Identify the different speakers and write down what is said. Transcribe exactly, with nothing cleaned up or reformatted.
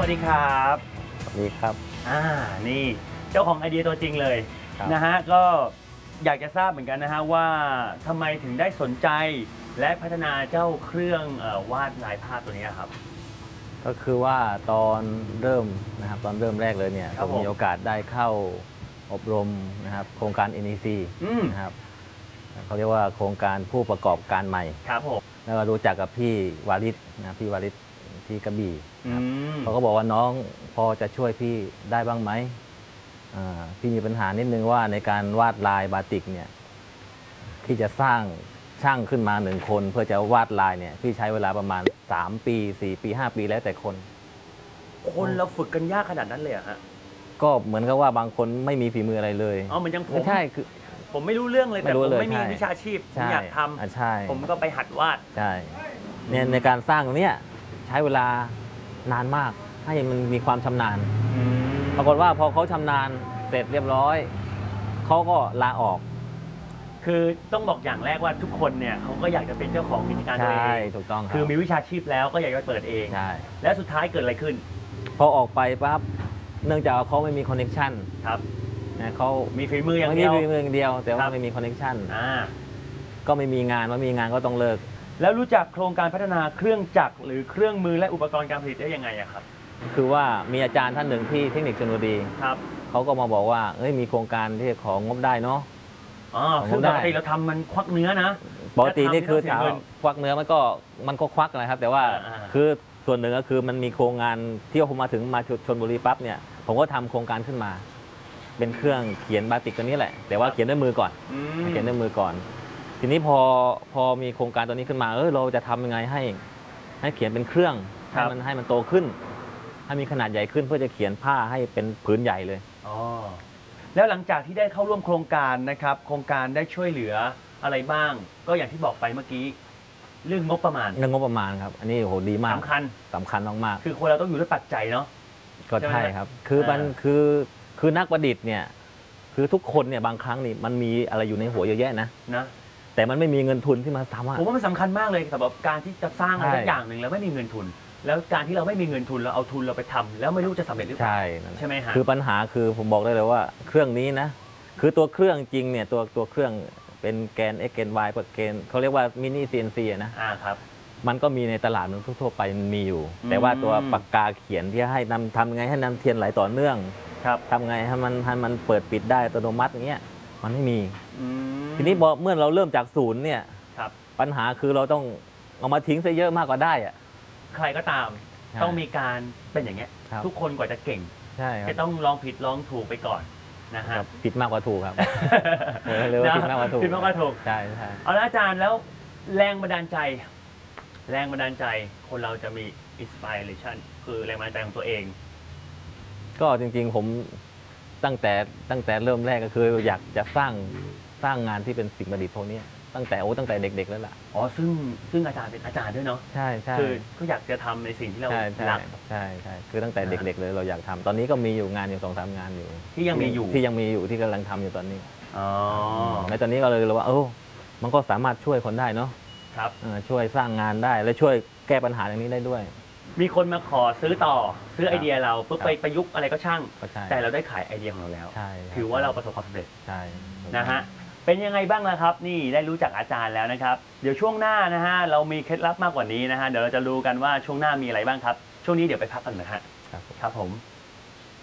Speaker 1: วัสดีครับ
Speaker 2: สวัสดีครับ
Speaker 1: อ่านี่เจ้าของไอเดียตัวจริงเลยนะฮะก็อยากจะทราบเหมือนกันนะฮะว่าทำไมถึงได้สนใจและพัฒนาเจ้าเครื่องออวาดลายภาพตัวนี้ครับ
Speaker 2: ก็คือว่าตอนเริ่มนะครับตอนเริ่มแรกเลยเนี่ยผมมีโอกาสได้เข้าอบรมนะครับโครงการ เอ็น อี ซี นะครับเขาเรียกว่าโครงการผู้ประกอบการใหม่
Speaker 1: ครับผม
Speaker 2: แล้วก็รู้จักกับพี่วาริศนะพี่วาริศที่กระบี่เขาก็บอกว่าน้องพอจะช่วยพี่ได้บ้างไหมพี่มีปัญหานิดนึงว่าในการวาดลายบาติกเนี่ยพี่จะสร้างช่างขึ้นมาหนึ่งคนเพื่อจะวาดลายเนี่ยพี่ใช้เวลาประมาณสามปีสี่ปีห้าปีแล้วแต่คน
Speaker 1: คนเราฝึกกันยากขนาดนั้นเลยอะฮะ
Speaker 2: ก็เหมือนกับว่าบางคนไม่มีฝีมืออะไรเลย
Speaker 1: อ๋อมันยังผม
Speaker 2: ไม่ใช่คือ
Speaker 1: ผมไม่รู้เรื่องเลยแต่ผมไม่มีวิชาชีพผมอยากทำผมก็ไปหัดวาด
Speaker 2: ใช่เนี่ยในการสร้างตรงนี้ใช้เวลานานมากให้มันมีความชำนาญปรากฏว่าพอเขาชำนาญเสร็จเรียบร้อยเขาก็ลาออก
Speaker 1: คือต้องบอกอย่างแรกว่าทุกคนเนี่ยเขาก็อยากจะเป็นเจ้าของกิจการตัวเอง
Speaker 2: ใช่ถูกต้อง
Speaker 1: คือมีวิชาชีพแล้วก็อยากจะเปิดเอง
Speaker 2: ใช่
Speaker 1: แล้วสุดท้ายเกิดอะไรขึ้น
Speaker 2: พอออกไปปั๊บเนื่องจากเขาไม่มีคอนเนคชั่น
Speaker 1: ครับ
Speaker 2: เขา
Speaker 1: มีฝีมืออย่างเดียว
Speaker 2: มีฝีมืออย่างเดียวแต่ว่าไม่มีคอนเนคชั่นก็ไม่มีงานว่ามีงานก็ต้องเลิก
Speaker 1: แล้วรู้จักโครงการพัฒนาเครื่องจักรหรือเครื่องมือและอุปกรณ์การผลิตได้ยังไงครับ
Speaker 2: คือว่ามีอาจารย์ท่านหนึ่งที่เทคนิคชลบุรี
Speaker 1: ครับ
Speaker 2: เขาก็มาบอกว่าเอ้ยมีโครงการที่ของงบได้เนาะ
Speaker 1: อ๋อซึ่งปกติเราทำมันควักเนื้อนะ
Speaker 2: ปกตินี่คือถามควักเนื้อมันก็มันก็ควักนะครับแต่ว่าคือส่วนหนึ่งก็คือมันมีโครงงานที่ผมมาถึงมาชลบุรีปั๊บเนี่ยผมก็ทำโครงการขึ้นมาเป็นเครื่องเขียนบาติกตัวนี้แหละแต่ว่าเขียนด้วยมือก่อนเขียนด้วยมือก่อนทีนี้พอพอมีโครงการตัวนี้ขึ้นมาเออเราจะทำยังไงให้ให้เขียนเป็นเครื่องให้มันให้มันโตขึ้นให้มีขนาดใหญ่ขึ้นเพื่อจะเขียนผ้าให้เป็นผืนใหญ่เลย
Speaker 1: อ๋อแล้วหลังจากที่ได้เข้าร่วมโครงการนะครับโครงการได้ช่วยเหลืออะไรบ้างก็อย่างที่บอกไปเมื่อกี้เรื่องงบประมาณ
Speaker 2: เรื่องงบประมาณครับอันนี้โหดีมาก
Speaker 1: สำคัญ
Speaker 2: สำคัญมาก
Speaker 1: ๆคือคนเราต้องอยู่ด้วยปัจจัยเนาะ
Speaker 2: ก็ใช่ครับคือมันคือคือนักประดิษฐ์เนี่ยคือทุกคนเนี่ยบางครั้งนี่มันมีอะไรอยู่ในหัวเยอะแยะนะ
Speaker 1: นะ
Speaker 2: แต่มันไม่มีเงินทุนที่มาทำ
Speaker 1: ผมว่ามันสำคัญมากเลยสำหรับการที่จะสร้างอะไรสักอย่างหนึ่งแล้วไม่มีเงินทุนแล้วการที่เราไม่มีเงินทุนเราเอาทุนเราไปทำแล้วไม่รู้จะสำเร็จหรือเปล่าใช่ไหมฮะ
Speaker 2: คือปัญหาคือผมบอกได้เลยว่าเครื่องนี้นะคือตัวเครื่องจริงเนี่ยตัวตัวเครื่องเป็นแกน X แกน Y แกนเขาเรียกว่ามินิ ซี เอ็น ซี นะ
Speaker 1: อ่าครับ
Speaker 2: มันก็มีในตลาดมันทั่วไปมันมีอยู่แต่ว่าตัวปากกาเขียนที่ให้นำทำไงให้นำเทียนไหลต่อเนื่องทำไงให้มันให้มันเปิดปิดได้อัตโนมัติอย่างเงี้ยมันไม่มีทีนี้เมื่อเราเริ่มจากศูนย์เนี่ยปัญหาคือเราต้องเอามาทิ้งซะเยอะมากกว่าได้อะ
Speaker 1: ใครก็ตามต้องมีการเป็นอย่างเงี้ยทุกคนกว่าจะเก่งจะต้องลองผิดลองถูกไปก่อนนะฮะ
Speaker 2: ผิดมากกว่าถูกครับเรียกว่าผิดมากกว่าถูก
Speaker 1: ผิดมากกว่าถูก
Speaker 2: ใช่ใช่
Speaker 1: เอาละอาจารย์แล้วแรงบันดาลใจแรงบันดาลใจคนเราจะมีอินสปิเรชันคือแรงบันดาลใจของตัวเอง
Speaker 2: ก็จริงๆผมตั้งแต่ตั้งแต่เริ่มแรกก็คืออยากจะสร้างสร้างงานที่เป็นสิ่งประดิษฐ์พวกนี้ตั้งแต่โอ้ตั้งแต่เด็กๆแล้วล่ะ
Speaker 1: อ๋อซึ่งซึ่งอาจารย์เป็นอาจารย์ด้วยเนาะ
Speaker 2: ใช่ใช่
Speaker 1: คือก็อยากจะทำในสิ่งที่เรารัก
Speaker 2: ใช่ใช่คือตั้งแต่เด็กๆเลยเราอยากทำตอนนี้ก็มีอยู่งานอยู่สองสามงานอยู่
Speaker 1: ที่ยังมีอยู่
Speaker 2: ที่ยังมีอยู่ที่กำลังทำอยู่ตอนนี้
Speaker 1: อ๋อ
Speaker 2: ในตอนนี้ก็เลยรู้ว่าเออมันก็สามารถช่วยคนได้เนาะ
Speaker 1: ครับ
Speaker 2: ช่วยสร้างงานได้และช่วยแก้ปัญหาอย่างนี้ได้ด้วย
Speaker 1: มีคนมาขอซื้อต่อซื้อไอเดียเราปุ๊บไปประยุกต์อะไรก็ช่างแต่เราได้ขายไอเดียของเราแล้วถือว่าเราประสบความสำเร็จนะฮะเป็นยังไงบ้างล่ะครับนี่ได้รู้จักอาจารย์แล้วนะครับเดี๋ยวช่วงหน้านะฮะเรามีเคล็ดลับมากกว่านี้นะฮะเดี๋ยวเราจะรู้กันว่าช่วงหน้ามีอะไรบ้างครับช่วงนี้เดี๋ยวไปพักกันนะฮะครับผม